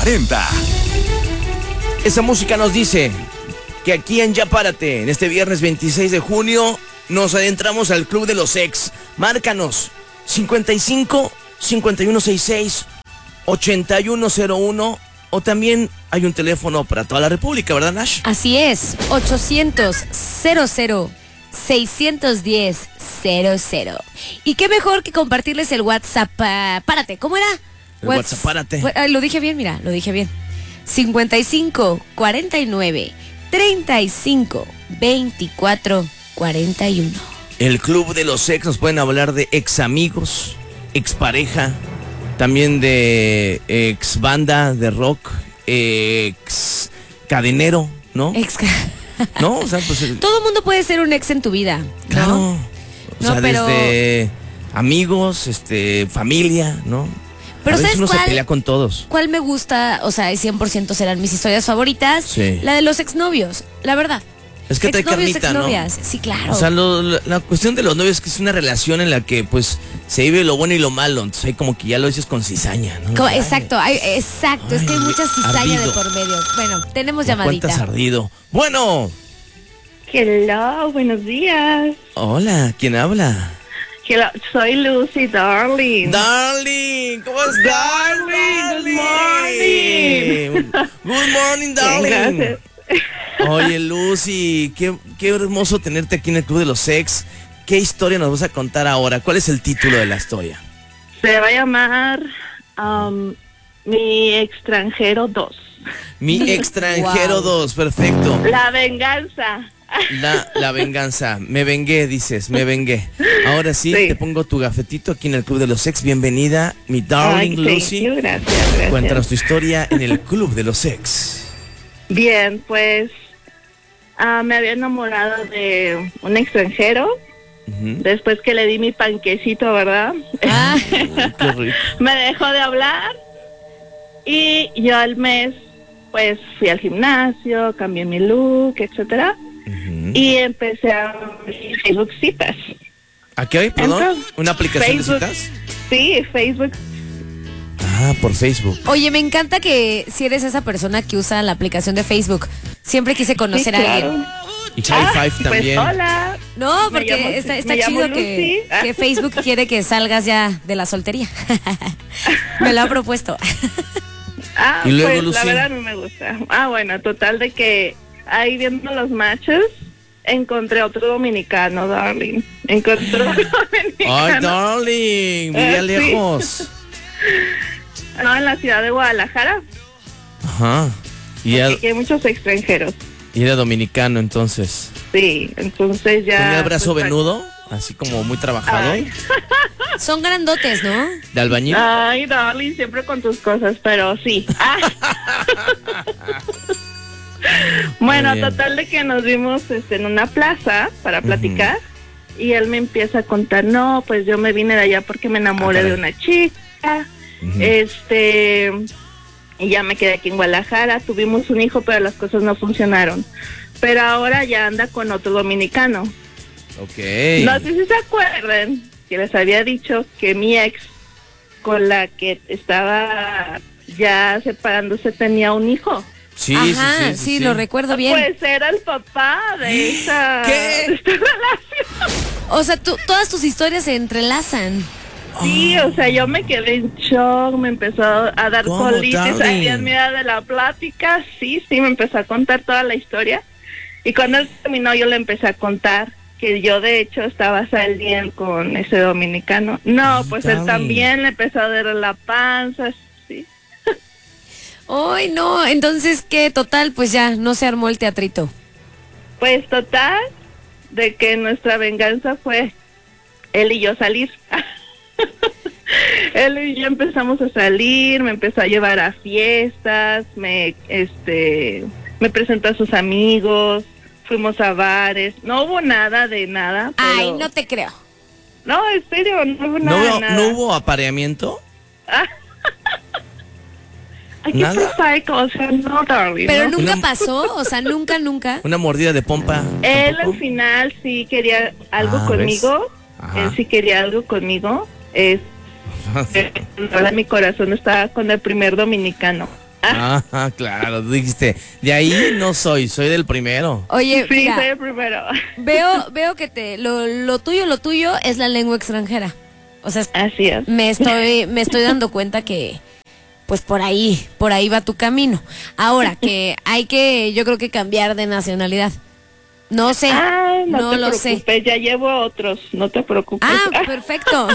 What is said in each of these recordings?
40. Esa música nos dice que aquí en Ya Párate, en este viernes 26 de junio, nos adentramos al Club de los Ex. Márcanos 55 5166 8101, o también hay un teléfono para toda la República, ¿verdad, Nash? Así es, 800-00-610-00. Y qué mejor que compartirles el WhatsApp. Párate, ¿cómo era? El WhatsApp, párate. Lo dije bien, mira, lo dije bien. 55 49 35 24 41. El Club de los Ex, nos pueden hablar de ex amigos, ex pareja, también de ex banda de rock, ex cadenero, ¿no? ¿No? O sea, pues todo mundo puede ser un ex en tu vida, ¿no? Claro. O sea, pero desde amigos, familia, ¿no? Pero a veces ¿sabes uno cuál? se pelea con todos. ¿Cuál me gusta? O sea, 100% serán mis historias favoritas. Sí. La de los exnovios, la verdad. Es que trae Exnovios, carnita, ¿no? exnovias, sí, claro. O sea, la cuestión de los novios es que es una relación en la que, pues, se vive lo bueno y lo malo. Entonces, hay como que ya lo dices con cizaña, ¿no? Exacto, exacto. Es que hay mucha cizaña ardido. de por medio. Bueno, tenemos llamadita. ¿Cuántas ardido? Bueno. Hello, buenos días. Hola, ¿quién habla? Hello, soy Lucy, darling. Darling, ¿cómo estás? Darling, good morning. Good morning, darling. Gracias. Oye, Lucy, qué hermoso tenerte aquí en el Club de los Ex. ¿Qué historia nos vas a contar ahora? ¿Cuál es el título de la historia? Se va a llamar Mi extranjero 2. Mi extranjero 2, perfecto. La venganza. La venganza. Me vengué, dices, me vengué. Ahora sí, te pongo tu gafetito aquí en el Club de los Ex. Bienvenida, mi darling. Ay, Lucy. Gracias. Cuéntanos tu historia en el Club de los Ex. Bien, pues me había enamorado de un extranjero. Después que le di mi panquecito, ¿verdad? Qué rico. Me dejó de hablar. Y yo al mes, pues fui al gimnasio, cambié mi look, etcétera. Y empecé a abrir Facebook citas. ¿A qué hoy? Perdón. Entonces, ¿Una aplicación Facebook, de citas? Sí, Facebook. Ah, por Facebook. Oye, me encanta que si eres esa persona que usa la aplicación de Facebook. Siempre quise conocer Sí, a alguien. claro. Y High Five Pues también. hola. No, Me porque llamo- está me chido llamo que Lucy. Facebook quiere que salgas ya de la soltería. Me lo ha propuesto. Y luego, pues Lucy. la verdad no me gusta. Bueno, total de que ahí viendo los matches encontré otro dominicano, darling. Encontré otro dominicano. Ay, darling, vivía Sí. lejos. No, en la ciudad de Guadalajara. Ajá. Y Aquí hay muchos extranjeros. era dominicano, entonces. Sí, entonces ya. ¿Tenía el brazo pues, venudo? Así como muy trabajado. Ay. Son grandotes, ¿no? ¿De albañil? Ay, darling, siempre con tus cosas, pero sí. Bueno, Muy bien. total de que nos vimos en una plaza para platicar y él me empieza a contar, no, pues yo me vine de allá porque me enamoré caray. de una chica, y ya me quedé aquí en Guadalajara, tuvimos un hijo, pero las cosas no funcionaron. Pero ahora ya anda con otro dominicano. Ok. No sé si se acuerdan que les había dicho que mi ex, con la que estaba ya separándose, tenía un hijo. Sí, Ajá, sí, lo recuerdo bien. Pues era el papá de esa, ¿Qué? de esta relación. O sea, todas tus historias se entrelazan. Sí, o sea, yo me quedé en shock, me empezó a dar ¿Cómo, colitis darling? ahí en medio de la plática. Sí, me empezó a contar toda la historia. Y cuando él terminó, yo le empecé a contar que yo de hecho estaba saliendo con ese dominicano. No, pues él darling. también le empezó a dar la panza, sí. Ay, no, entonces, ¿qué? Total, pues ya, no se armó el teatrito. Pues total, de que nuestra venganza fue él y yo salir. Él y yo empezamos a salir, me empezó a llevar a fiestas, me presentó a sus amigos, fuimos a bares, no hubo nada de nada. Pero... Ay, no te creo. No, en serio, no hubo nada de nada. ¿No hubo apareamiento? Ay, qué ¿Nada? prosaico, o sea, no, darling. Pero ¿no? nunca Una- pasó, o sea, nunca. ¿Una mordida de pompa? Él ¿Tampoco? al final sí quería algo Ah, conmigo, ¿ves? Ajá. él sí quería algo conmigo, ahora mi corazón estaba con el primer dominicano. Ah, claro, dijiste, de ahí no soy del primero. Oye, Sí, mira, soy el primero. veo que lo tuyo es la lengua extranjera. O sea, Así es. me estoy dando cuenta que pues por ahí va tu camino. Ahora que yo creo que cambiar de nacionalidad. No sé, Ay, no te lo preocupes, sé. ya llevo otros, no te preocupes. Ah, perfecto.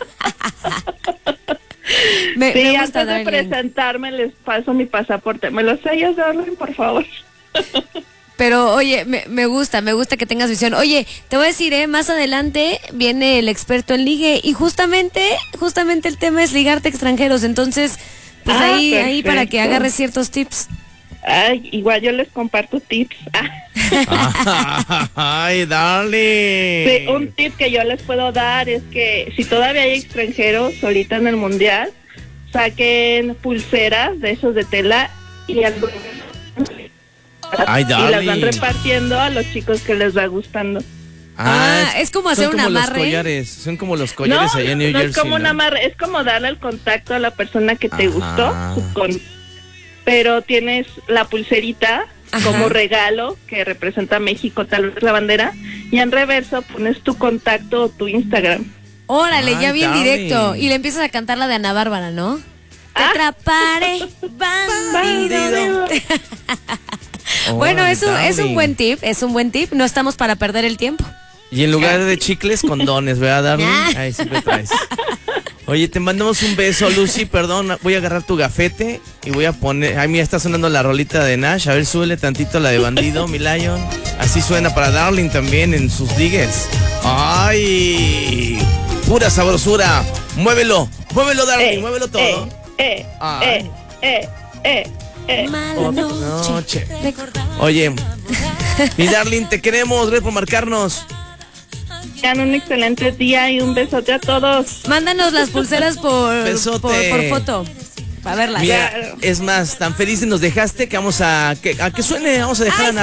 me Sí, gusta, antes de Darling. presentarme les paso mi pasaporte. ¿Me lo sellas, Darling, por favor? Pero oye, me gusta que tengas visión. Oye, te voy a decir, más adelante viene el experto en ligue y justamente el tema es ligarte a extranjeros. Entonces, pues ahí para que perfecto. agarres ciertos tips. Ay, igual yo les comparto tips. Ay, darling. Sí, un tip que yo les puedo dar es que si todavía hay extranjeros ahorita en el mundial, saquen pulseras de esos de tela y algunas Ay, y las van darling. repartiendo a los chicos que les va gustando. Es como hacer son un como los amarre. collares, son como los collares allá en New no Jersey. es como un amarre, es como darle el contacto a la persona que te gustó, pero tienes la pulserita como regalo que representa México, tal vez la bandera, y en reverso pones tu contacto o tu Instagram. Órale, ya Ay, bien darling. directo. Y le empiezas a cantar la de Ana Bárbara, ¿no? Te atraparé, bandido. Bueno, Órale, es un darling. buen tip, no estamos para perder el tiempo. Y en lugar de chicles, condones, ¿verdad, darling? Ahí sí me traes. Oye, te mandamos un beso, Lucy, perdón, voy a agarrar tu gafete y voy a poner... Ay, mira, está sonando la rolita de Nash, a ver, súbele tantito la de Bandido, mi Lion. Así suena para Darling también en sus ligues. ¡Ay! Pura sabrosura. Muévelo, Darling, muévelo todo. Ay. Mala noche. Oye, mi Darling, te queremos, gracias por marcarnos. Tengan un excelente día y un besote a todos. Mándanos las pulseras por Besote. foto. Para verlas. Mira, Claro. es más, tan felices nos dejaste que vamos a que suene, vamos a dejar a